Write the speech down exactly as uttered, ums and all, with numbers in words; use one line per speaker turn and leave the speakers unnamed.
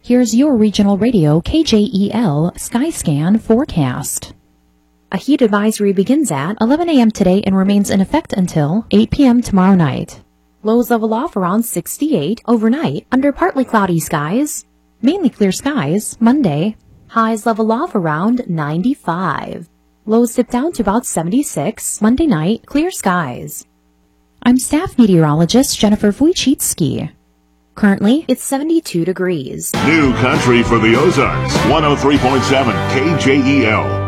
Here's your regional radio K J E L Skyscan forecast. A heat advisory begins at eleven a m today and remains in effect until eight p m tomorrow night. Lows level off around sixty-eight overnight under partly cloudy skies. Mainly clear skies Monday. Highs level off around ninety-five. Lows dip down to about seventy-six Monday night, clear skies. I'm staff meteorologist Jennifer Wojcicki. Currently, it's seventy-two degrees.
New country for the Ozarks, one oh three point seven K J E L.